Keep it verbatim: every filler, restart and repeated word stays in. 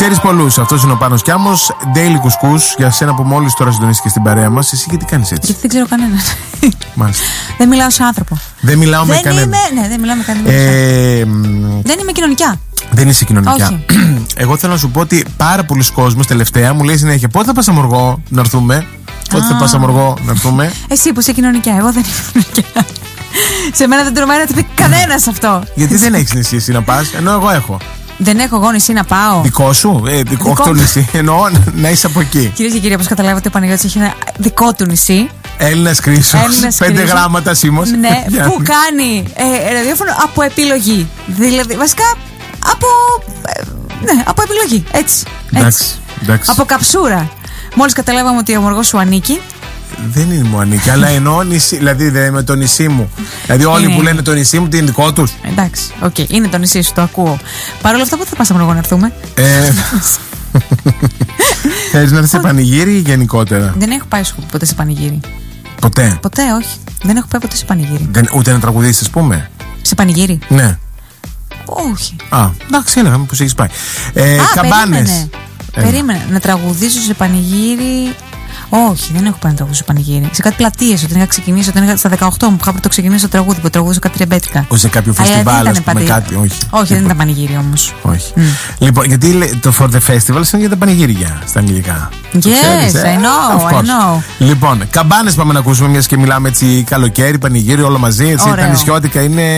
Ξέρεις πολλούς. Αυτός είναι ο Πάνος Κιάμος. Daily Κουσκούς. Για σένα που μόλις τώρα συντονίστηκες στην παρέα μας. Εσύ γιατί κάνεις έτσι? Γιατί δεν ξέρω κανέναν. Μάλιστα. Δεν μιλάω σε άνθρωπο. Δεν μιλάω δεν με κανέναν. Είμαι, ναι, δεν μιλάω με κανέναν. Ε, δεν είμαι κοινωνικά. Δεν είσαι κοινωνικά. Όχι. Εγώ θέλω να σου πω ότι πάρα πολλοί κόσμος τελευταία μου λέει συνέχεια: πότε θα πας Αμοργό να έρθουμε? Πότε θα πας Αμοργό να έρθουμε? Εσύ που είσαι κοινωνικά. Εγώ δεν είμαι κοινωνικά. Σε μένα δεν τρομάει να το πει κανένας αυτό. Γιατί δεν έχεις νησί εσύ να πας, ενώ εγώ έχω. Δεν έχω εγώ νησί να πάω. Δικό σου, ε, δικό, δικό... όχι το νησί. Εννοώ να είσαι από εκεί. Κυρίες και κύριοι, όπως καταλάβατε, ο Παναγιώτης έχει ένα δικό του νησί. Έλληνας Κρίσος. Πέντε γράμματα σήμος. Ναι, που κάνει ε, ραδιόφωνο από επιλογή. Δηλαδή, βασικά από. Ε, ναι, από επιλογή. Έτσι. Εντάξει, εντάξει. Από καψούρα. Μόλις καταλάβαμε ότι ο Αμοργός σου ανήκει. Δεν είναι μου ανήκει, αλλά εννοώ νησί. Δηλαδή δεν είμαι το νησί μου. Δηλαδή όλοι είναι... που λένε το νησί μου, τι είναι δικό τους. Εντάξει, οκ, okay. Είναι το νησί σου, το ακούω. Παρ' όλα αυτά, πότε θα πας Αμοργό να έρθουμε? Ε, θέλεις να έρθεις σε πανηγύρι ή γενικότερα? Δεν έχω πάει ποτέ σε πανηγύρι. Ποτέ? Ποτέ, όχι. Δεν έχω πάει ποτέ σε πανηγύρι. Δεν, ούτε να τραγουδήσεις, ας πούμε. Σε πανηγύρι? Ναι. Όχι. Α, εντάξει, έλεγα πως έχεις πάει. Ε, Α, καμπάνες. Περίμενε. Ε. περίμενε. Να τραγουδήσω σε πανηγύρι. Όχι, δεν έχω πάει να τραγουδήσω σε πανηγύρι. Σε κάτι πλατείες, όταν είχα ξεκινήσει, όταν είχα στα δεκαοκτώ μου που είχα το ξεκινήσει το τραγούδι, που τραγουδούσα κάτι ρεμπέτικα. Όχι σε κάποιο φεστιβάλ, ας πούμε, κάτι, όχι. Όχι, δεν ήταν πανηγύρι όμως. Όχι. Mm. Λοιπόν, γιατί το For the Festival είναι για τα πανηγύρια στα αγγλικά. Yes, ξέρεις, I know, I know. Λοιπόν, καμπάνες πάμε να ακούσουμε, μιας και μιλάμε έτσι καλοκαίρι, πανηγύρι, όλο μαζί. Έτσι, τα νησιώτικα είναι.